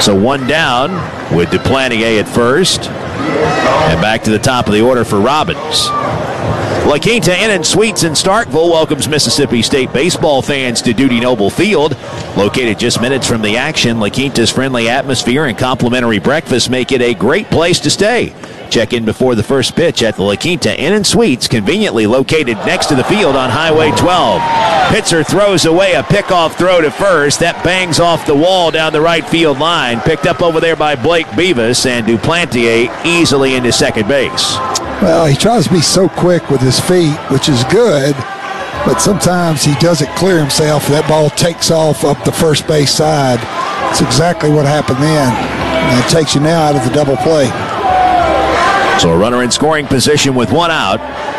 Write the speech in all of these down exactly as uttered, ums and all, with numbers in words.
So one down with Duplantier at first. And back to the top of the order for Robbins. La Quinta Inn and Suites in Starkville welcomes Mississippi State baseball fans to Dudy Noble Field. Located just minutes from the action, La Quinta's friendly atmosphere and complimentary breakfast make it a great place to stay. Check in before the first pitch at the La Quinta Inn and Suites, conveniently located next to the field on Highway twelve. Pitzer throws away a pickoff throw to first. That bangs off the wall down the right field line. Picked up over there by Blake Beavis, and Duplantier easily into second base. Well, he tries to be so quick with his feet, which is good, but sometimes he doesn't clear himself. That ball takes off up the first base side. That's exactly what happened then. And it takes you now out of the double play. So a runner in scoring position with one out.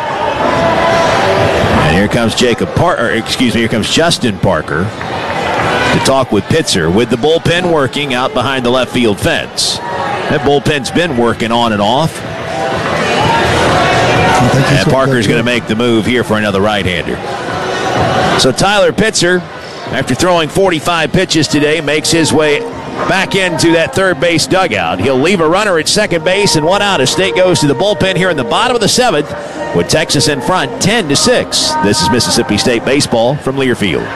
And here comes Jacob Parker, excuse me, here comes Justin Parker to talk with Pitzer with the bullpen working out behind the left field fence. That bullpen's been working on and off. And Parker's going to make the move here for another right-hander. So Tyler Pitzer, after throwing forty-five pitches today, makes his way back into that third base dugout. He'll leave a runner at second base and one out as State goes to the bullpen here in the bottom of the seventh with Texas in front ten to six. This is Mississippi State baseball from Learfield.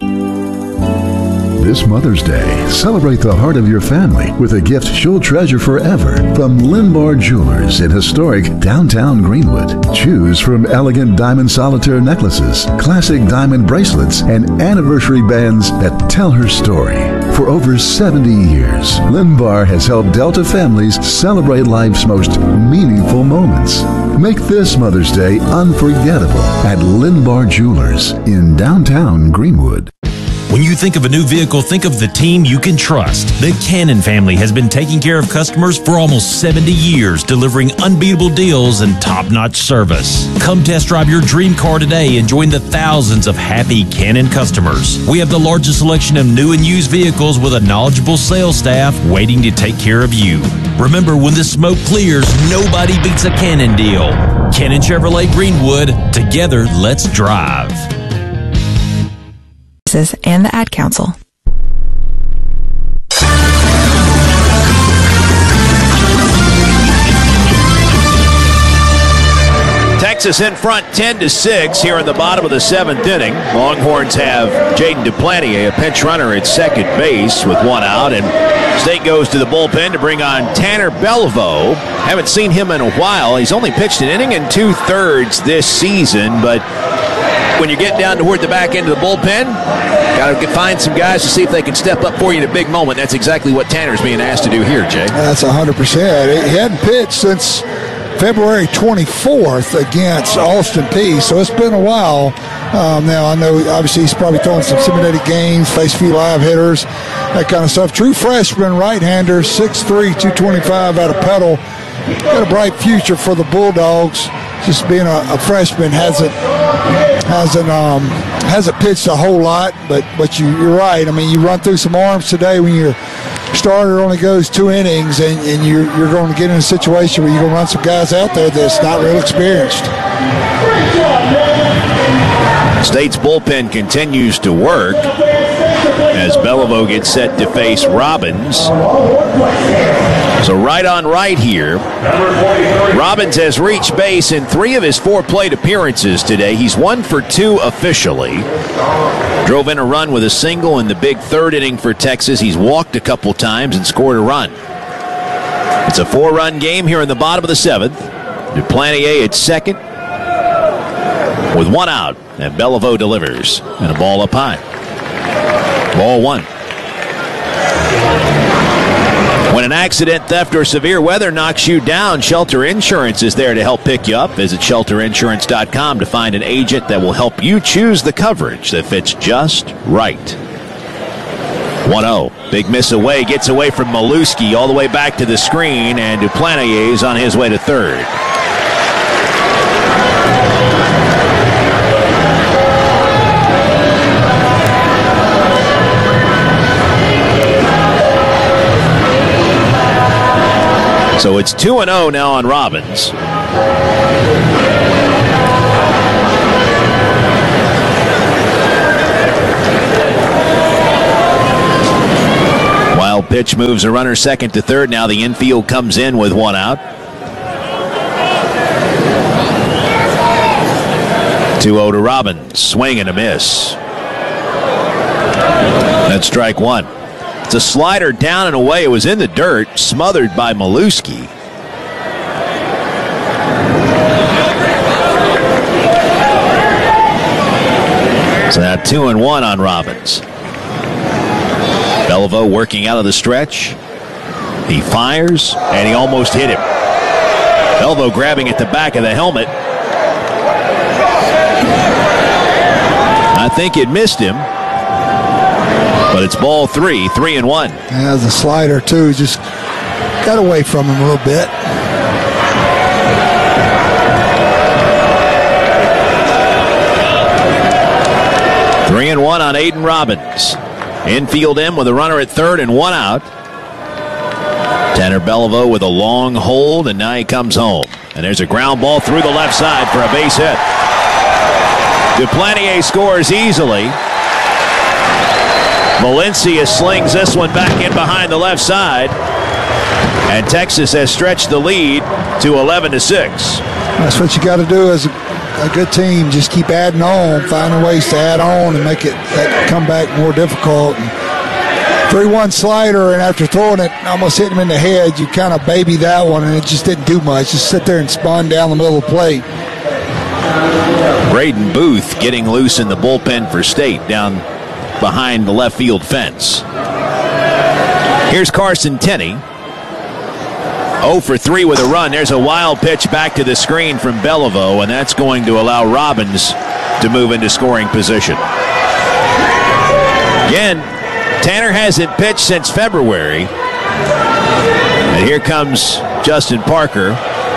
This Mother's Day, celebrate the heart of your family with a gift she'll treasure forever from Linbar Jewelers in historic downtown Greenwood. Choose from elegant diamond solitaire necklaces, classic diamond bracelets, and anniversary bands that tell her story. For over seventy years, Linbar has helped Delta families celebrate life's most meaningful moments. Make this Mother's Day unforgettable at Linbar Jewelers in downtown Greenwood. When you think of a new vehicle, think of the team you can trust. The Cannon family has been taking care of customers for almost seventy years, delivering unbeatable deals and top-notch service. Come test drive your dream car today and join the thousands of happy Cannon customers. We have the largest selection of new and used vehicles with a knowledgeable sales staff waiting to take care of you. Remember, when the smoke clears, nobody beats a Cannon deal. Cannon Chevrolet Greenwood, together, let's drive. And the Ad Council. Texas in front ten to six here in the bottom of the seventh inning. Longhorns have Jaden Duplantier, a pinch runner at second base with one out, and State goes to the bullpen to bring on Tanner Bellevaux. Haven't seen him in a while. He's only pitched an inning and two-thirds this season, but when you get down toward the back end of the bullpen, got to find some guys to see if they can step up for you in a big moment. That's exactly what Tanner's being asked to do here, Jay. That's one hundred percent. He hadn't pitched since February twenty-fourth against Austin Peay, so it's been a while. Um, now, I know, obviously, he's probably throwing some simulated games, faced a few live hitters, that kind of stuff. True freshman, right-hander, six three, two twenty-five out of Petal. Got a bright future for the Bulldogs. Just being a, a freshman hasn't hasn't um, hasn't pitched a whole lot, but but you, you're right. I mean, you run through some arms today when your starter only goes two innings, and, and you're you're going to get in a situation where you're going to run some guys out there that's not real experienced. State's bullpen continues to work as Bellevaux gets set to face Robbins. So right on right here. Robbins has reached base in three of his four plate appearances today. He's one for two officially. Drove in a run with a single in the big third inning for Texas. He's walked a couple times and scored a run. It's a four-run game here in the bottom of the seventh. Duplantier at second with one out, and Bellevaux delivers. And a ball up high. Ball one. When an accident, theft, or severe weather knocks you down, Shelter Insurance is there to help pick you up. Visit shelter insurance dot com to find an agent that will help you choose the coverage that fits just right. one oh. Big miss away. Gets away from Maluski all the way back to the screen, and Duplantier is on his way to third. So it's two and oh now on Robbins. While pitch moves a runner second to third. Now the infield comes in with one out. two oh to Robbins. Swing and a miss. That's strike one. It's a slider down and away. It was in the dirt, smothered by Maluski. So now two and one on Robbins. Beliveau working out of the stretch. He fires, and he almost hit him. Beliveau grabbing at the back of the helmet. I think it missed him, but it's ball three, three and one. Yeah, the slider, too, just got away from him a little bit. Three and one on Aiden Robbins. Infield in with a runner at third and one out. Tanner Beliveau with a long hold, and now he comes home. And there's a ground ball through the left side for a base hit. Duplantier scores easily. Valencia slings this one back in behind the left side. And Texas has stretched the lead to eleven to six. That's what you got to do as a, a good team. Just keep adding on, finding ways to add on and make it that comeback more difficult. three one slider, and after throwing it, almost hitting him in the head, you kind of baby that one, and it just didn't do much. Just sit there and spun down the middle of the plate. Braden Booth getting loose in the bullpen for State down behind the left field fence. Here's Carson Tenney. oh for three with a run. There's a wild pitch back to the screen from Beliveau, and that's going to allow Robbins to move into scoring position. Again, Tanner hasn't pitched since February. And here comes Justin Parker,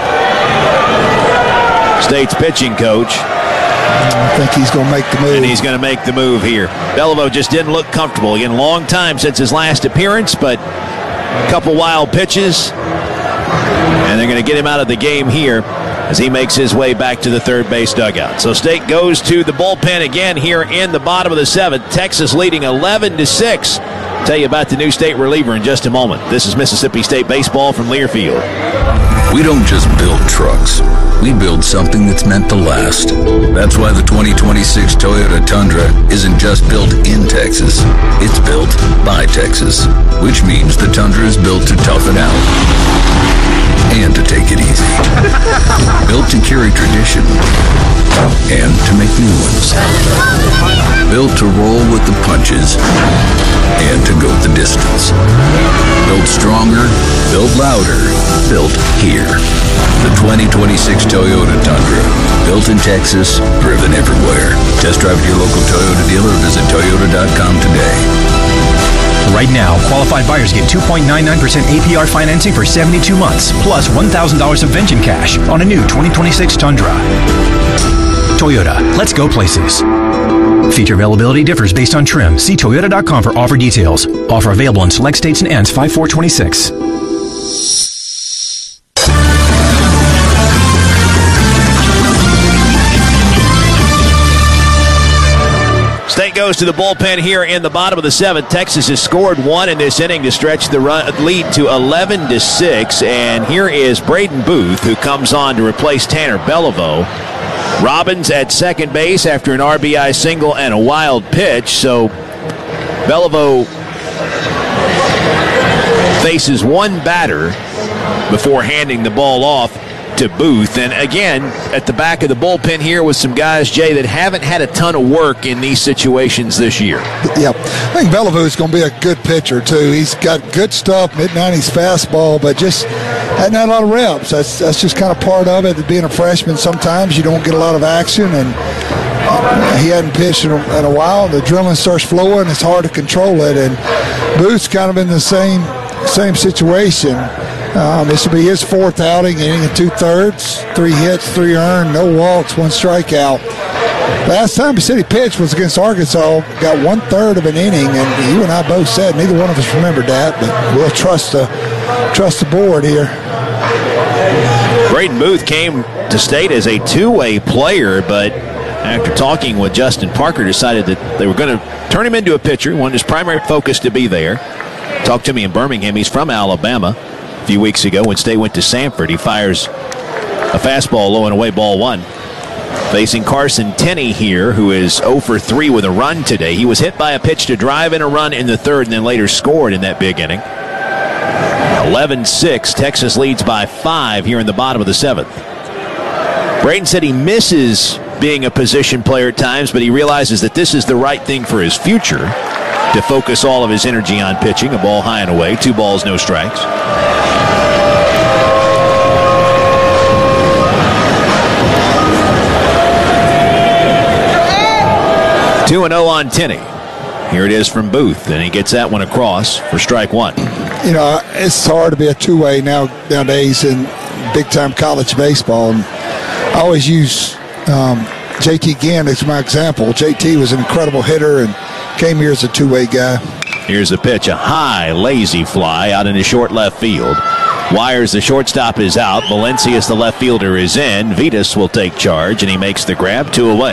State's pitching coach. I think he's going to make the move. And he's going to make the move here. Beliveau just didn't look comfortable. Again, long time since his last appearance, but a couple wild pitches. And they're going to get him out of the game here as he makes his way back to the third base dugout. So State goes to the bullpen again here in the bottom of the seventh. Texas leading eleven to six. Tell you about the new State reliever in just a moment. This is Mississippi State baseball from Learfield. We don't just build trucks. We build something that's meant to last. That's why the twenty twenty-six Toyota Tundra isn't just built in Texas. It's built by Texas, which means the Tundra is built to tough it out and to take it easy. Built to carry tradition and to make new ones. Built to roll with the punches and to go the distance. Built stronger, built louder, built here. The twenty twenty-six Toyota Tundra. Built in Texas, driven everywhere. Test drive at your local Toyota dealer or visit Toyota dot com today. Right now, qualified buyers get two point nine nine percent A P R financing for seventy-two months, plus one thousand dollars subvention cash on a new twenty twenty-six Tundra. Toyota, let's go places. Feature availability differs based on trim. See Toyota dot com for offer details. Offer available in select states and ends five four twenty-six. State goes to the bullpen here in the bottom of the seventh. Texas has scored one in this inning to stretch the run, lead to eleven to six. And here is Braden Booth, who comes on to replace Tanner Beliveau. Robbins at second base after an R B I single and a wild pitch. So Beliveau faces one batter before handing the ball off to Booth. And again, at the back of the bullpen here with some guys, Jay, that haven't had a ton of work in these situations this year. Yeah, I think Beliveau is going to be a good pitcher, too. He's got good stuff, mid nineties fastball, but just hadn't had a lot of reps. That's, that's just kind of part of it. Being a freshman, sometimes you don't get a lot of action, and he hadn't pitched in a, in a while. The adrenaline starts flowing. It's hard to control it, and Booth's kind of in the same, same situation. Um, this will be his fourth outing, inning and two-thirds, three hits, three earned, no walks, one strikeout. Last time he said he pitched was against Arkansas, got one-third of an inning, and you and I both said neither one of us remembered that, but we'll trust the, trust the board here. Braden Booth came to State as a two-way player, but after talking with Justin Parker, decided that they were going to turn him into a pitcher. He wanted his primary focus to be there. talked to me in Birmingham. He's from Alabama. A few weeks ago when State went to Samford, he fires a fastball low and away, ball one. Facing Carson Tenney here, who is zero for three with a run today. He was hit by a pitch to drive in a run in the third and then later scored in that big inning. eleven six, Texas leads by five here in the bottom of the seventh. Braden said he misses being a position player at times, but he realizes that this is the right thing for his future, to focus all of his energy on pitching. A ball high and away, two balls, no strikes. two and oh on Tenney. Here it is from Booth, and he gets that one across for strike one. You know, it's hard to be a two-way now nowadays in big-time college baseball. And I always use um, J T Ginn as my example. J T was an incredible hitter and came here as a two-way guy. Here's a pitch, a high, lazy fly out into short left field. Wires, the shortstop, is out. Valencius, the left fielder, is in. Vitas will take charge, and he makes the grab, two away.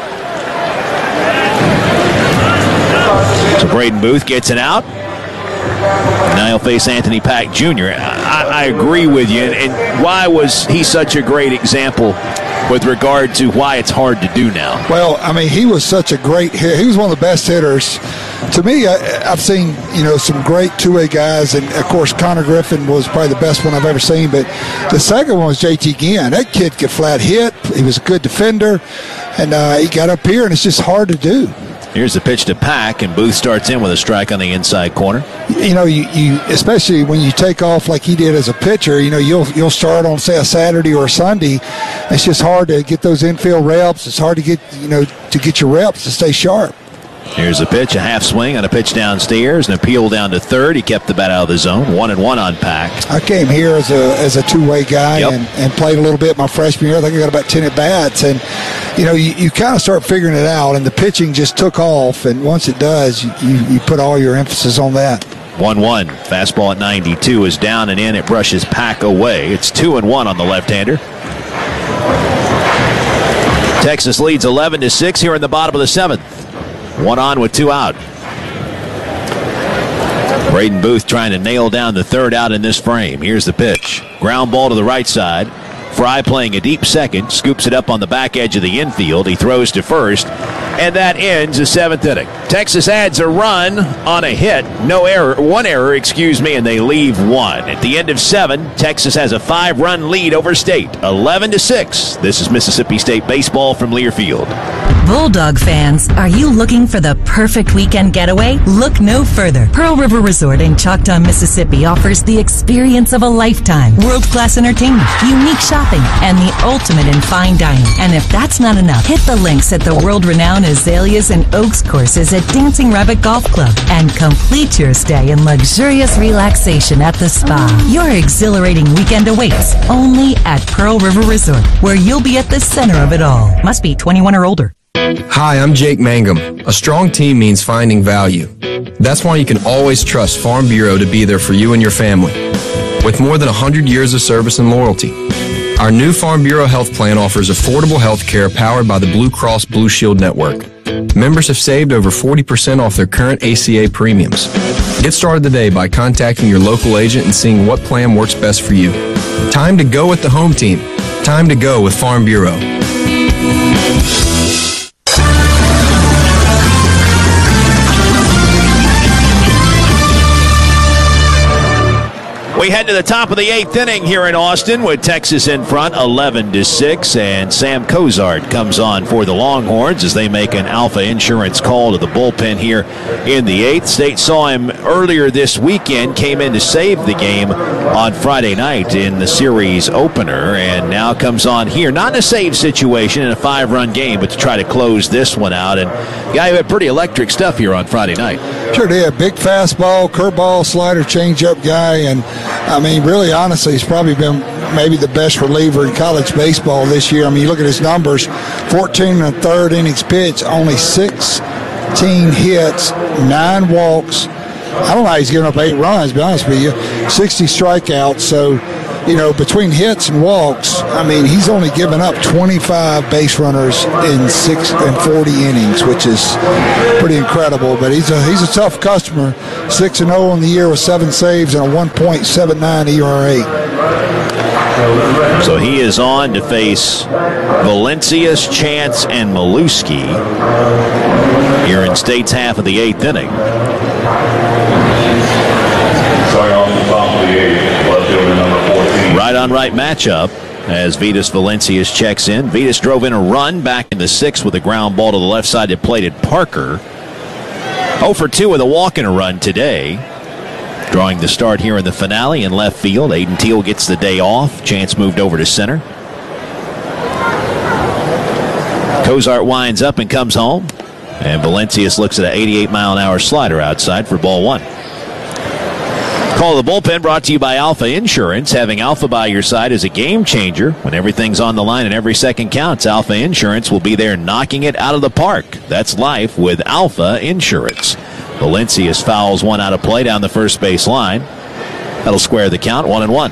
So Braden Booth gets it out. Now he'll face Anthony Pack Junior I, I agree with you. And, and why was he such a great example with regard to why it's hard to do now? Well, I mean, he was such a great hitter. He was one of the best hitters. To me, I, I've seen, you know, some great two-way guys. And, of course, Connor Griffin was probably the best one I've ever seen. But the second one was J T Ginn. That kid could flat hit. He was a good defender. And uh, he got up here, and it's just hard to do. Here's the pitch to Pack, and Booth starts in with a strike on the inside corner. You know, you, you especially when you take off like he did as a pitcher, you know, you'll you'll start on, say, a Saturday or a Sunday. It's just hard to get those infield reps. It's hard to get, you know, to get your reps to stay sharp. Here's a pitch, a half swing on a pitch downstairs, an appeal down to third. He kept the bat out of the zone. One and one on Pack. I came here as a as a two-way guy yep. and, and played a little bit my freshman year. I think I got about ten at bats, and you know you, you kind of start figuring it out. And the pitching just took off, and once it does, you, you, you put all your emphasis on that. one one. Fastball at ninety-two is down and in. It brushes Pack away. It's two and one on the left-hander. Texas leads eleven to six here in the bottom of the seventh. One on with two out. Braden Booth trying to nail down the third out in this frame. Here's the pitch. Ground ball to the right side. Fry playing a deep second. Scoops it up on the back edge of the infield. He throws to first. And that ends the seventh inning. Texas adds a run on a hit. No error. One error, excuse me, and they leave one. At the end of seven, Texas has a five-run lead over State. eleven to six. This is Mississippi State baseball from Learfield. Bulldog fans, are you looking for the perfect weekend getaway? Look no further. Pearl River Resort in Choctaw, Mississippi offers the experience of a lifetime. World-class entertainment, unique shopping, and the ultimate in fine dining. And if that's not enough, hit the links at the world-renowned Azaleas and Oaks courses at Dancing Rabbit Golf Club and complete your stay in luxurious relaxation at the spa. Your exhilarating weekend awaits only at Pearl River Resort, where you'll be at the center of it all. Must be twenty-one or older. Hi, I'm Jake Mangum. A strong team means finding value. That's why you can always trust Farm Bureau to be there for you and your family. With more than one hundred years of service and loyalty, our new Farm Bureau Health Plan offers affordable health care powered by the Blue Cross Blue Shield Network. Members have saved over forty percent off their current A C A premiums. Get started today by contacting your local agent and seeing what plan works best for you. Time to go with the home team. Time to go with Farm Bureau. We head to the top of the eighth inning here in Austin with Texas in front, eleven to six, and Sam Cozart comes on for the Longhorns as they make an Alpha Insurance call to the bullpen here in the eighth. State saw him earlier this weekend, came in to save the game on Friday night in the series opener, and now comes on here, not in a save situation in a five-run game, but to try to close this one out. And the guy who had pretty electric stuff here on Friday night. Sure did. Big fastball, curveball, slider, changeup guy, and I mean, really, honestly, he's probably been maybe the best reliever in college baseball this year. I mean, you look at his numbers, fourteen and a third innings pitched, only sixteen hits, nine walks. I don't know how he's giving up eight runs, to be honest with you, sixty strikeouts. So you know, between hits and walks, I mean, he's only given up twenty-five base runners in six and forty innings, which is pretty incredible. But he's a he's a tough customer. six and oh on the year with seven saves and a one point seven nine E R A. So he is on to face Valencius, Chance, and Maluski here in State's half of the eighth inning. Right on right matchup as Vitas Valencius checks in. Vitas drove in a run back in the sixth with a ground ball to the left side that plated Parker. oh for two with a walk and a run today. Drawing the start here in the finale in left field. Aiden Teal gets the day off. Chance moved over to center. Cozart winds up and comes home. And Valencius looks at an eighty-eight mile an hour slider outside for ball one. Call of the bullpen brought to you by Alpha Insurance. Having Alpha by your side is a game changer. When everything's on the line and every second counts, Alpha Insurance will be there knocking it out of the park. That's life with Alpha Insurance. Valencius fouls one out of play down the first base line. That'll square the count, one and one.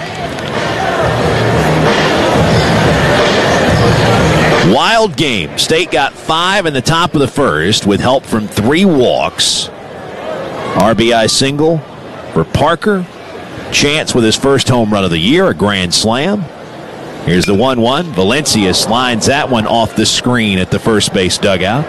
Wild game. State got five in the top of the first with help from three walks. R B I single for Parker. Chance with his first home run of the year, a grand slam. Here's the one one. Valencius lines that one off the screen at the first base dugout.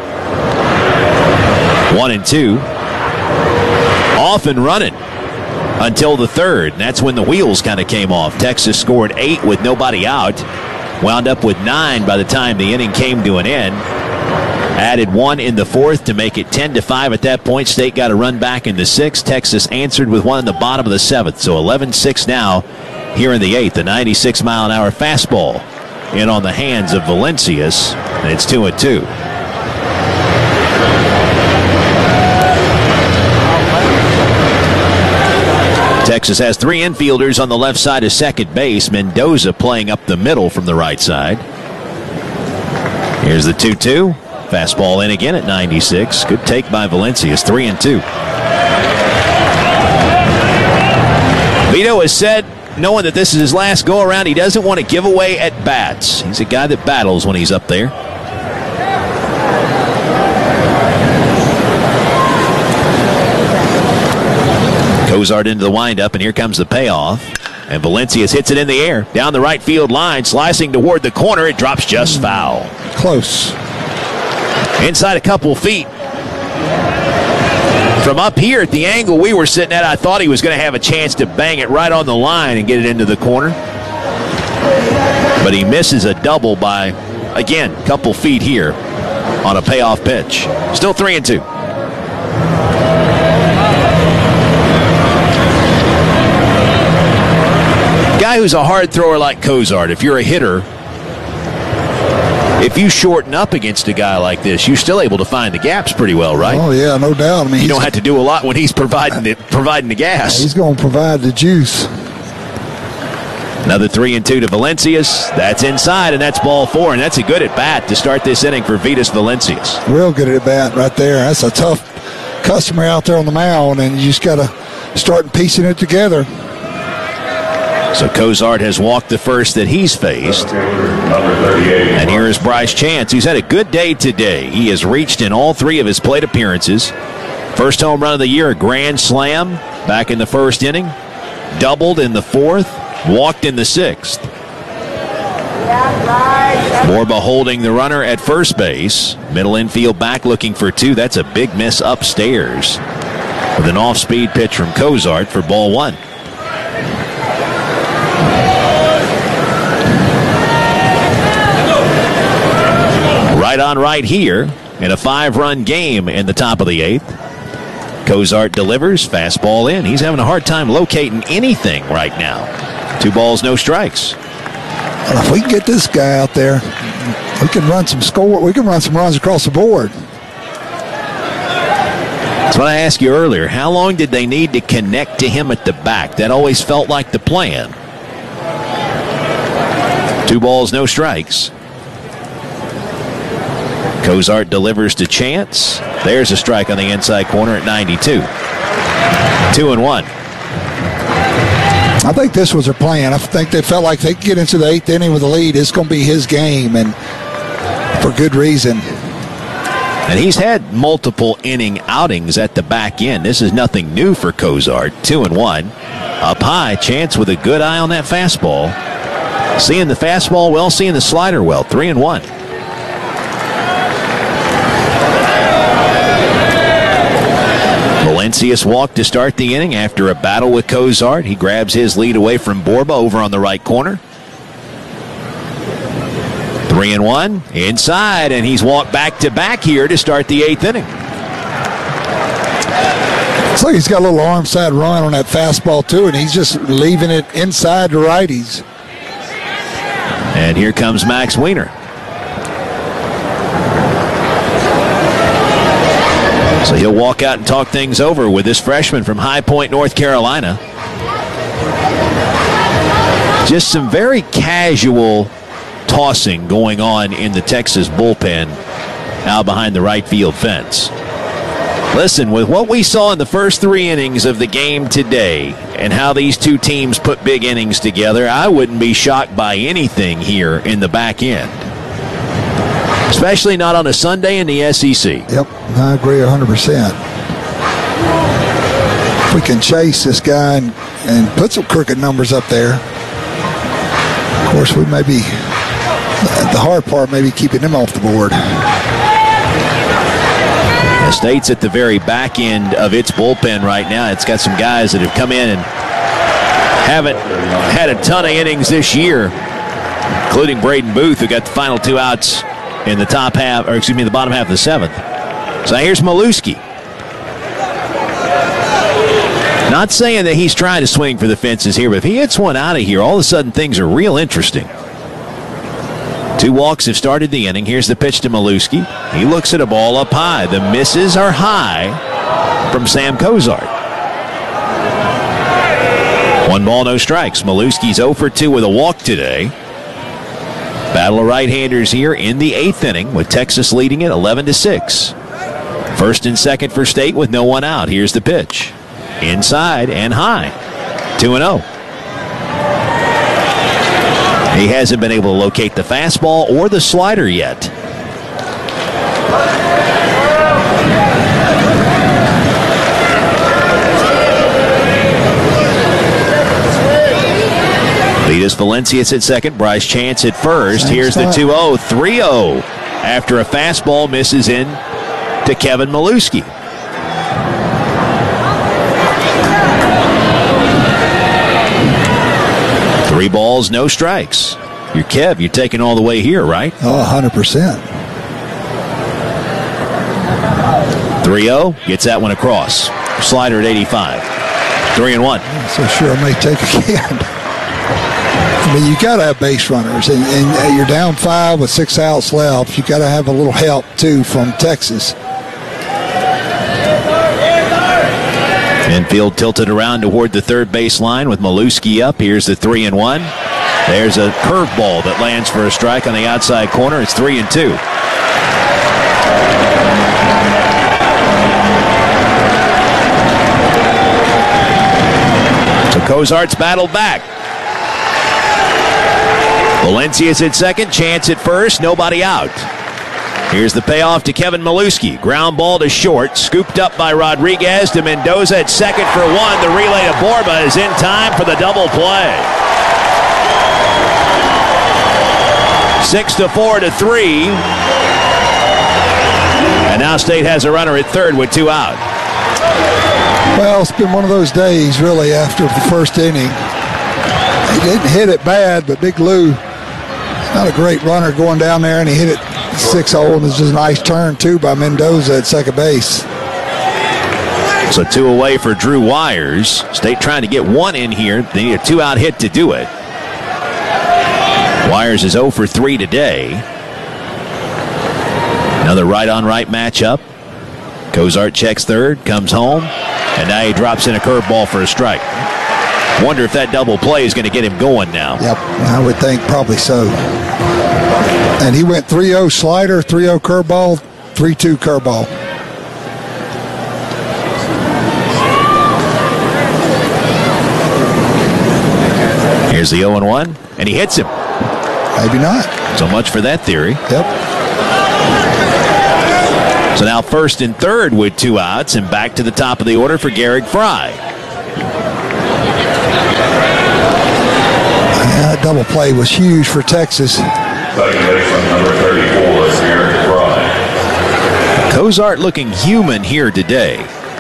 One and two. Off and running until the third. And that's when the wheels kind of came off. Texas scored eight with nobody out. Wound up with nine by the time the inning came to an end. Added one in the fourth to make it ten to five at that point. State got a run back in the sixth. Texas answered with one in the bottom of the seventh. So eleven six now here in the eighth. The ninety-six mile an hour fastball in on the hands of Valencius. And it's two and two. Texas has three infielders on the left side of second base. Mendoza playing up the middle from the right side. Here's the two two. Fastball in again at ninety-six. Good take by Valencius. Three and two. Vito has said, knowing that this is his last go around, he doesn't want to give away at bats. He's a guy that battles when he's up there. Cozart into the windup, and here comes the payoff. And Valencius hits it in the air. Down the right field line, slicing toward the corner. It drops just foul. Close. Inside a couple feet. From up here at the angle we were sitting at, I thought he was going to have a chance to bang it right on the line and get it into the corner. But he misses a double by, again, a couple feet here on a payoff pitch. Still three and two. Guy who's a hard thrower like Cozart, if you're a hitter, if you shorten up against a guy like this, you're still able to find the gaps pretty well, right? Oh, yeah, no doubt. I mean, you don't have to do a lot when he's providing the, providing the gas. He's going to provide the juice. Another three and two to Valencius. That's inside, and that's ball four, and that's a good at bat to start this inning for Vitas Valencius. Real good at bat right there. That's a tough customer out there on the mound, and you just got to start piecing it together. So Cozart has walked the first that he's faced. And here is Bryce Chance, who's had a good day today. He has reached in all three of his plate appearances. First home run of the year, a grand slam back in the first inning. Doubled in the fourth, walked in the sixth. Borba holding the runner at first base. Middle infield back looking for two. That's a big miss upstairs. With an off-speed pitch from Cozart for ball one. Right on right here in a five-run game in the top of the eighth. Cozart delivers, fastball in. He's having a hard time locating anything right now. Two balls, no strikes. Well, if we can get this guy out there, we can run some score. We can run some runs across the board. That's what I asked you earlier. How long did they need to connect to him at the back? That always felt like the plan. Two balls, no strikes. Cozart delivers to Chance. There's a strike on the inside corner at ninety-two. Two and one. I think this was their plan. I think they felt like they could get into the eighth inning with a lead. It's going to be his game, and for good reason. And he's had multiple inning outings at the back end. This is nothing new for Cozart. Two and one. Up high, Chance with a good eye on that fastball. Seeing the fastball well, seeing the slider well. Three and one. Valencius walked to start the inning after a battle with Cozart. He grabs his lead away from Borba over on the right corner. Three and one inside, and he's walked back to back here to start the eighth inning. It's like he's got a little arm side run on that fastball too, and he's just leaving it inside the righties. And here comes Max Wiener. So he'll walk out and talk things over with this freshman from High Point, North Carolina. Just some very casual tossing going on in the Texas bullpen out behind the right field fence. Listen, with what we saw in the first three innings of the game today and how these two teams put big innings together, I wouldn't be shocked by anything here in the back end. Especially not on a Sunday in the S E C. Yep, I agree one hundred percent. If we can chase this guy and, and put some crooked numbers up there, of course, we may be, the hard part may be keeping them off the board. The State's at the very back end of its bullpen right now. It's got some guys that have come in and haven't had a ton of innings this year, including Braden Booth, who got the final two outs in the top half, or excuse me, the bottom half of the seventh. So here's Maluski. Not saying that he's trying to swing for the fences here, but if he hits one out of here, all of a sudden things are real interesting. Two walks have started the inning. Here's the pitch to Maluski. He looks at a ball up high. The misses are high from Sam Cozart. One ball, no strikes. Maluski's oh for two with a walk today. Battle of right-handers here in the eighth inning with Texas leading it eleven to six. First and second for State with no one out. Here's the pitch. Inside and high. two and oh. He hasn't been able to locate the fastball or the slider yet. Vitas Valencius at second. Bryce Chance at first. Here's the two oh. three oh after a fastball misses in to Kevin Maluski. Three balls, no strikes. You're Kev, you're taking all the way here, right? Oh, one hundred percent. three oh, gets that one across. Slider at eighty-five. Three and one. So sure I may take again. I mean, you got to have base runners, and, and you're down five with six outs left. You got to have a little help, too, from Texas. Infield tilted around toward the third base line with Maluski up. Here's the three and one. There's a curveball that lands for a strike on the outside corner. It's three and two. So Cozart's battled back. Valencius at second, Chance at first, nobody out. Here's the payoff to Kevin Maluski. Ground ball to short, scooped up by Rodriguez to Mendoza at second for one. The relay to Borba is in time for the double play. Six to four to three. And now State has a runner at third with two out. Well, it's been one of those days, really, after the first inning. He didn't hit it bad, but Big Lou, not a great runner going down there, and he hit it six oh, and it's just a nice turn, too, by Mendoza at second base. So two away for Drew Wires. State trying to get one in here. They need a two-out hit to do it. Wires is oh for three today. Another right-on-right matchup. Cozart checks third, comes home, and now he drops in a curveball for a strike. Wonder if that double play is going to get him going now. Yep, I would think probably so. And he went three oh slider, three oh curveball, three two curveball. Here's the oh and one, and he hits him. Maybe not. So much for that theory. Yep. So now first and third with two outs, and back to the top of the order for Garrick Fry. That double play was huge for Texas. Second baseman, number thirty-four, Garrick Fry. Cozart looking human here today.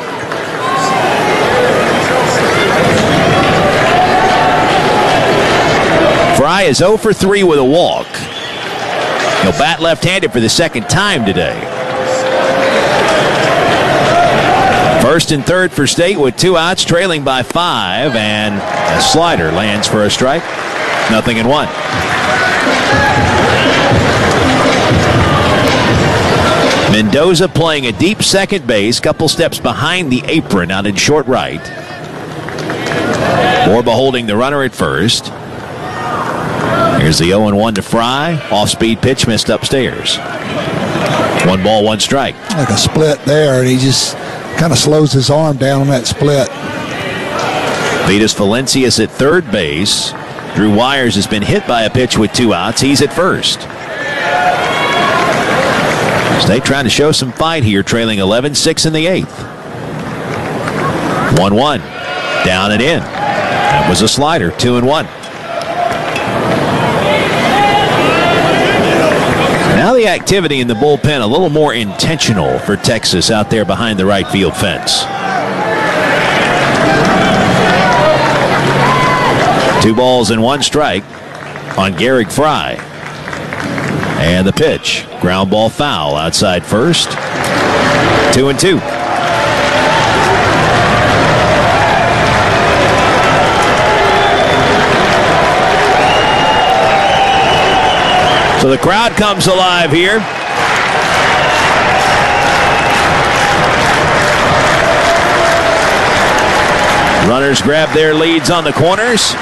Fry is oh for three with a walk. He'll bat left-handed for the second time today. First and third for State with two outs, trailing by five, and a slider lands for a strike. Nothing in one. Mendoza playing a deep second base, couple steps behind the apron out in short right. Borba holding the runner at first. Here's the oh and one to Fry. Off-speed pitch missed upstairs. One ball, one strike. Like a split there, and he just kind of slows his arm down on that split. Vitas Valencias at third base. Drew Wires has been hit by a pitch with two outs. He's at first. State trying to show some fight here, trailing eleven six in the eighth. one one. Down and in. That was a slider, two and one. Now the activity in the bullpen a little more intentional for Texas out there behind the right field fence. Two balls and one strike on Garrick Fry. And the pitch. Ground ball foul outside first. Two and two. So the crowd comes alive here. Runners grab their leads on the corners.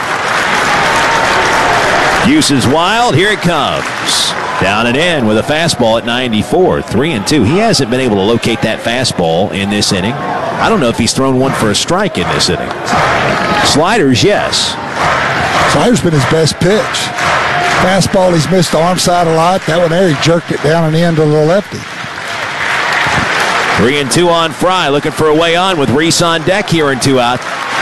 Use is wild. Here it comes. Down and in with a fastball at ninety-four. Three and two. He hasn't been able to locate that fastball in this inning. I don't know if he's thrown one for a strike in this inning. Sliders, yes. Slider's been his best pitch. Fastball, he's missed the arm side a lot. That one there, he jerked it down and in to the lefty. Three and two on Fry, looking for a way on with Reese on deck here in two out.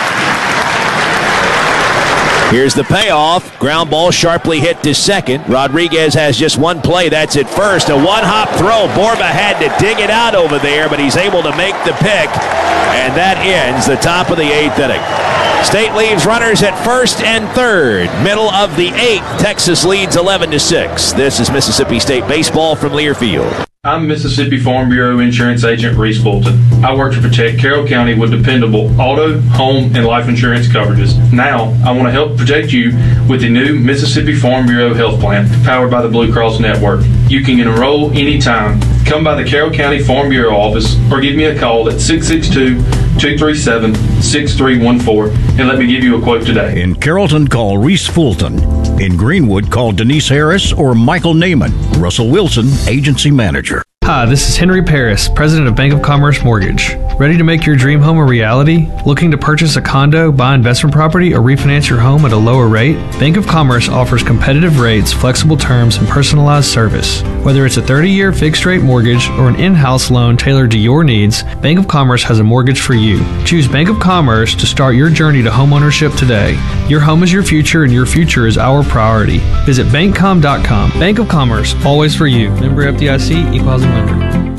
Here's the payoff. Ground ball sharply hit to second. Rodriguez has just one play. That's at first. A one-hop throw. Borba had to dig it out over there, but he's able to make the pick. And that ends the top of the eighth inning. State leaves runners at first and third. Middle of the eighth. Texas leads eleven to six. This is Mississippi State baseball from Learfield. I'm Mississippi Farm Bureau Insurance Agent Reese Fulton. I work to protect Carroll County with dependable auto, home, and life insurance coverages. Now, I want to help protect you with the new Mississippi Farm Bureau Health Plan, powered by the Blue Cross Network. You can enroll anytime. Come by the Carroll County Farm Bureau office or give me a call at six six two, two three seven, six three one four and let me give you a quote today. In Carrollton, call Reese Fulton. In Greenwood, call Denise Harris or Michael Naiman. Russell Wilson, agency manager. Hi, this is Henry Paris, president of Bank of Commerce Mortgage. Ready to make your dream home a reality? Looking to purchase a condo, buy investment property, or refinance your home at a lower rate? Bank of Commerce offers competitive rates, flexible terms, and personalized service. Whether it's a thirty-year fixed-rate mortgage or an in-house loan tailored to your needs, Bank of Commerce has a mortgage for you. Choose Bank of Commerce to start your journey to homeownership today. Your home is your future, and your future is our priority. Visit bank com dot com. Bank of Commerce, always for you. Member F D I C, Equal Housing Lender.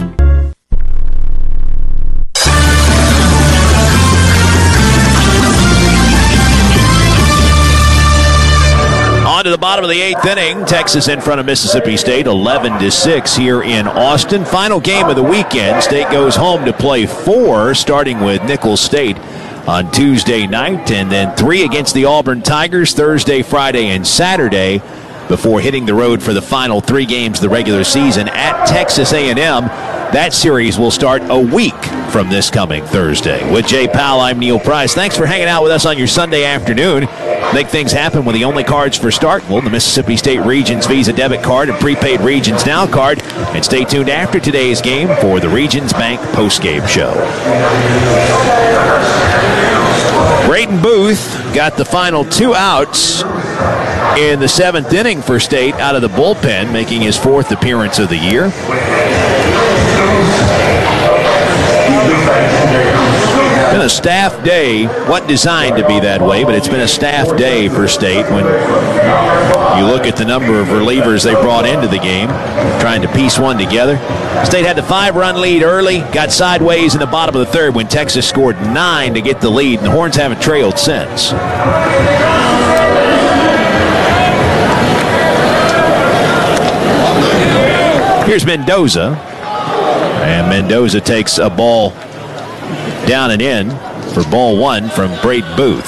On to the bottom of the eighth inning. Texas in front of Mississippi State, eleven to six here in Austin. Final game of the weekend. State goes home to play four, starting with Nicholls State on Tuesday night, and then three against the Auburn Tigers Thursday, Friday, and Saturday, before hitting the road for the final three games of the regular season at Texas A and M. That series will start a week from this coming Thursday. With Jay Powell, I'm Neil Price. Thanks for hanging out with us on your Sunday afternoon. Make things happen with the only cards for Starkville, the Mississippi State Regions Visa debit card and prepaid Regions Now card. And stay tuned after today's game for the Regions Bank postgame show. Braden Booth got the final two outs in the seventh inning for State out of the bullpen, making his fourth appearance of the year. Been a staff day, wasn't designed to be that way, but it's been a staff day for State when you look at the number of relievers they brought into the game, trying to piece one together. State had the five-run lead early, got sideways in the bottom of the third when Texas scored nine to get the lead, and the Horns haven't trailed since. Here's Mendoza, and Mendoza takes a ball down and in for ball one from Braden Booth.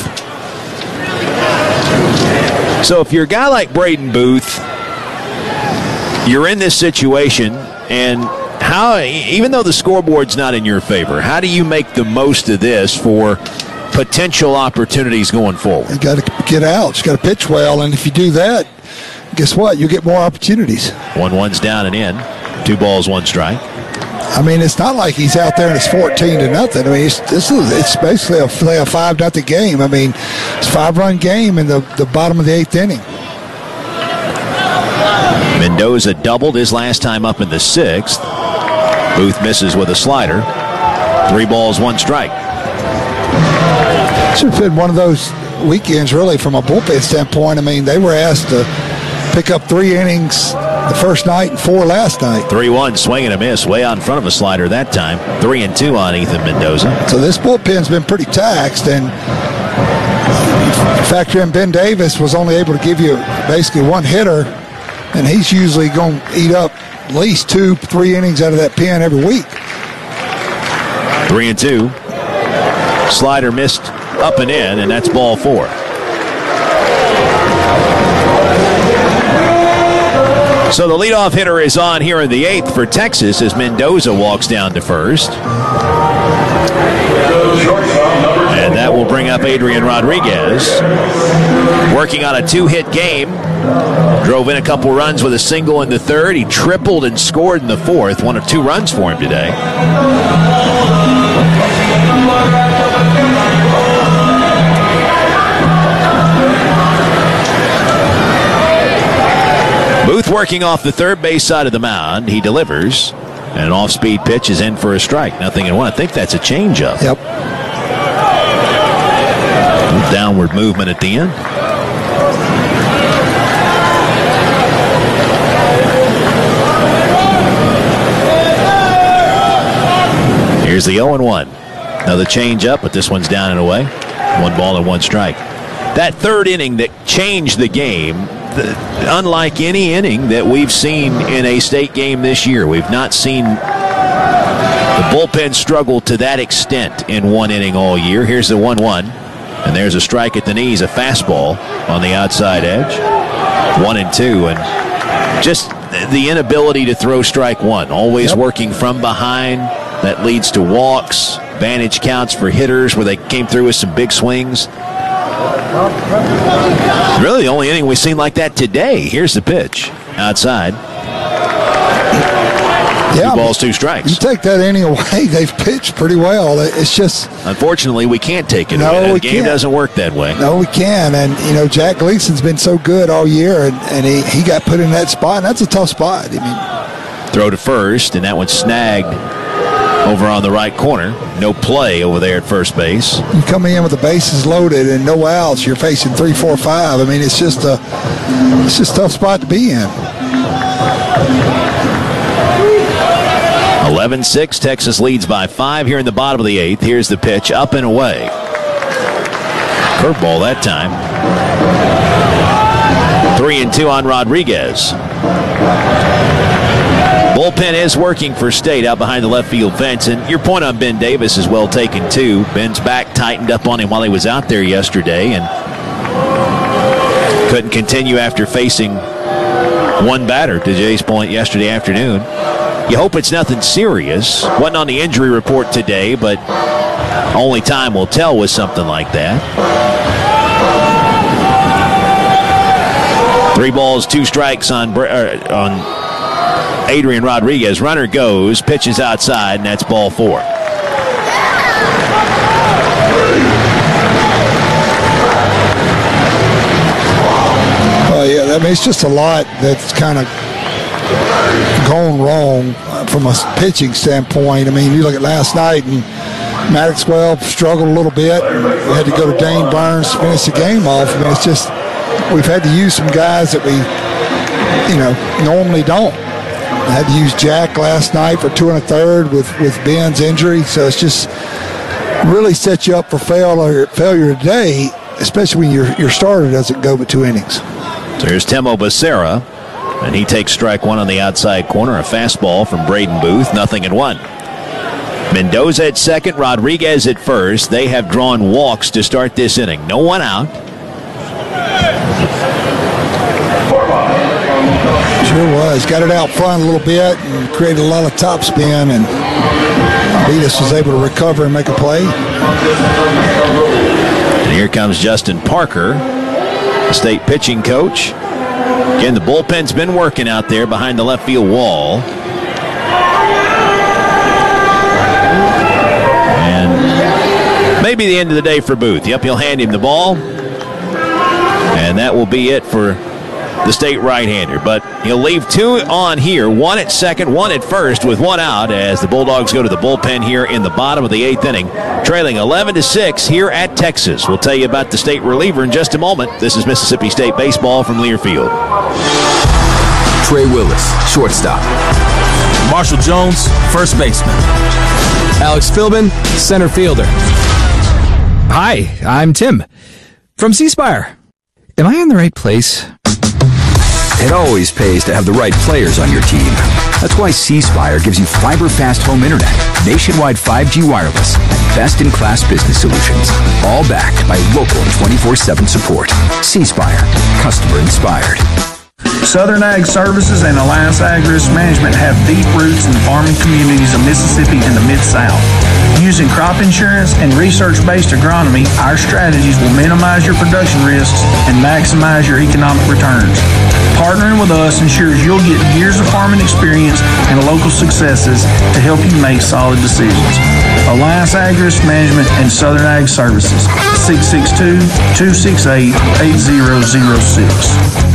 So if you're a guy like Braden Booth, you're in this situation, and how, even though the scoreboard's not in your favor, how do you make the most of this for potential opportunities going forward? You got to get out. You got to pitch well, and if you do that, guess what? You get more opportunities. One one's down and in. Two balls, one strike. I mean, it's not like he's out there and it's fourteen to nothing. I mean, it's, this is it's basically a, a five nothing game. I mean, it's a five run game in the, the bottom of the eighth inning. Mendoza doubled his last time up in the sixth. Booth misses with a slider. Three balls, one strike. Should have been one of those weekends, really, from a bullpen standpoint. I mean, they were asked to pick up three innings the first night and four last night. three one, swing and a miss, way out in front of a slider that time. three and two on Ethan Mendoza. So this bullpen's been pretty taxed, and factor in Ben Davis was only able to give you basically one hitter, and he's usually going to eat up at least two, three innings out of that pen every week. Three and two. Slider missed up and in, and that's ball four. So the leadoff hitter is on here in the eighth for Texas as Mendoza walks down to first. And that will bring up Adrian Rodriguez. Working on a two-hit game. Drove in a couple runs with a single in the third. He tripled and scored in the fourth. One or two runs for him today. Booth working off the third base side of the mound. He delivers. And an off-speed pitch is in for a strike. Nothing in one. I think that's a changeup. Yep. Downward movement at the end. Here's the oh and one. Another changeup, but this one's down and away. One ball and one strike. That third inning that changed the game, the, unlike any inning that we've seen in a state game this year. We've not seen the bullpen struggle to that extent in one inning all year. Here's the one one, and there's a strike at the knees, a fastball on the outside edge. One and two, and just the inability to throw strike one. Always yep. working from behind. That leads to walks, vantage counts for hitters where they came through with some big swings. Really the only inning we've seen like that today. Here's the pitch outside. Yeah, two balls, two strikes. You take that inning away, they've pitched pretty well. It's just... Unfortunately, we can't take it no, away. The we game can't. doesn't work that way. No, we can. And, you know, Jack Gleason's been so good all year, and, and he, he got put in that spot, and that's a tough spot. I mean, throw to first, and that one's snagged over on the right corner. No play over there at first base. You come in with the bases loaded and no outs, you're facing three, four, five. I mean, it's just a, it's just a tough spot to be in. eleven six, Texas leads by five here in the bottom of the eighth. Here's the pitch, up and away. Curveball that time. Three and two on Rodriguez. Bullpen is working for State out behind the left field fence. And your point on Ben Davis is well taken, too. Ben's back tightened up on him while he was out there yesterday and couldn't continue after facing one batter, to Jay's point, yesterday afternoon. You hope it's nothing serious. Wasn't on the injury report today, but only time will tell with something like that. Three balls, two strikes on uh, on Adrian Rodriguez. Runner goes, pitches outside, and that's ball four. I mean, it's just a lot that's kind of gone wrong from a pitching standpoint. I mean, you look at last night, and Maxwell struggled a little bit. We had to go to Dane Burns to finish the game off. I mean, it's just we've had to use some guys that we, you know, normally don't. I had to use Jack last night for two and a third with, with Ben's injury. So it's just really set you up for failure failure today, especially when your your starter doesn't go but two innings. So here's Temo Becerra, and he takes strike one on the outside corner. A fastball from Braden Booth, nothing and one. Mendoza at second, Rodriguez at first. They have drawn walks to start this inning. No one out. Sure was. Got it out front a little bit and created a lot of top spin, and Beatus was able to recover and make a play. And here comes Justin Parker, the state pitching coach. Again, the bullpen's been working out there behind the left field wall. And maybe the end of the day for Booth. Yep, he'll hand him the ball. And that will be it for the state right-hander. But he'll leave two on here, one at second, one at first, with one out as the Bulldogs go to the bullpen here in the bottom of the eighth inning, trailing eleven to six here at Texas. We'll tell you about the state reliever in just a moment. This is Mississippi State baseball from Learfield. Trey Willis, shortstop. Marshall Jones, first baseman. Alex Philbin, center fielder. Hi, I'm Tim from C-Spire. Am I in the right place? It always pays to have the right players on your team. That's why C-Spire gives you fiber-fast home internet, nationwide five G wireless, and best-in-class business solutions, all backed by local twenty-four seven support. C-Spire, customer-inspired. Southern Ag Services and Alliance Ag Risk Management have deep roots in farming communities of Mississippi and the Mid-South. Using crop insurance and research-based agronomy, our strategies will minimize your production risks and maximize your economic returns. Partnering with us ensures you'll get years of farming experience and local successes to help you make solid decisions. Alliance Ag Risk Management and Southern Ag Services, six six two, two six eight, eight zero zero six.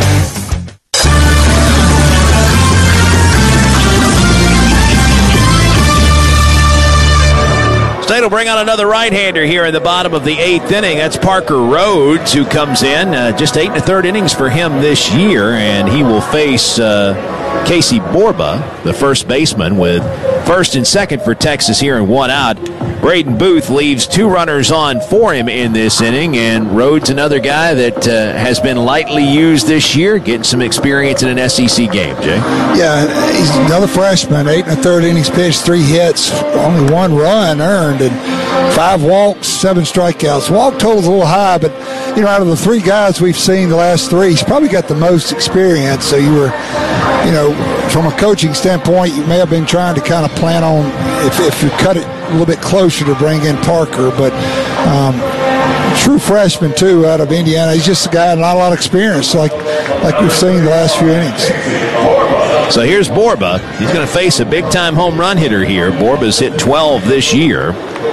State will bring on another right-hander here in the bottom of the eighth inning. That's Parker Rhodes, who comes in. Uh, just eight and a third innings for him this year, and he will face uh, Casey Borba, the first baseman, with first and second for Texas here and one out. Braden Booth leaves two runners on for him in this inning, and Rhodes, another guy that uh, has been lightly used this year, getting some experience in an S E C game, Jay. Yeah, he's another freshman, eight and a third innings pitched, three hits, only one run earned, and five walks, seven strikeouts. Walk total's a little high, but, you know, out of the three guys we've seen the last three, he's probably got the most experience, so you were, you know, from a coaching standpoint, you may have been trying to kind of plan on, if, if you cut it a little bit closer, to bring in Parker, but um, true freshman too out of Indiana. He's just a guy with not a lot of experience, like like we've seen the last few innings. So here's Borba. He's going to face a big-time home run hitter here. Borba's hit twelve this year.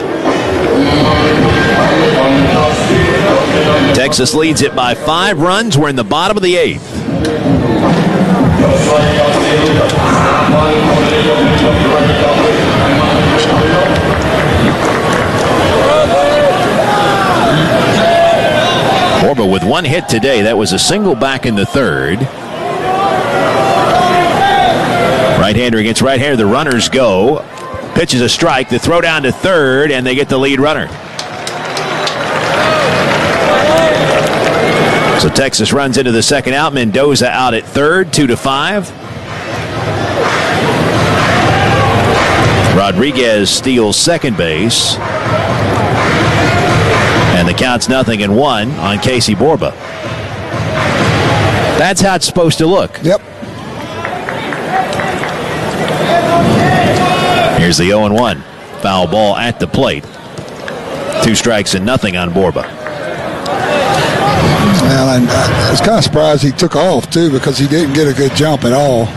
Texas leads it by five runs. We're in the bottom of the eighth. Borba with one hit today. That was a single back in the third. Right-hander against right-hander. The runners go. Pitches a strike. The throw down to third, and they get the lead runner. So Texas runs into the second out. Mendoza out at third, two to five. Rodriguez steals second base. And the count's nothing and one on Casey Borba. That's how it's supposed to look. Yep. Here's the oh and one. Foul ball at the plate. Two strikes and nothing on Borba. Well, and I was kind of surprised he took off, too, because he didn't get a good jump at all.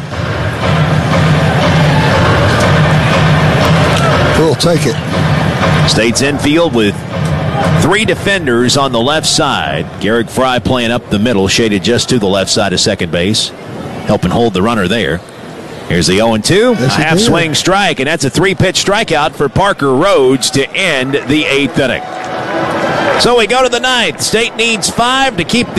We'll take it. State's infield with Three defenders on the left side. Garrick Fry playing up the middle, shaded just to the left side of second base, helping hold the runner there. Here's the oh and two, a half swing strike, and that's a three-pitch strikeout for Parker Rhodes to end the eighth inning. So we go to the ninth. State needs five to keep the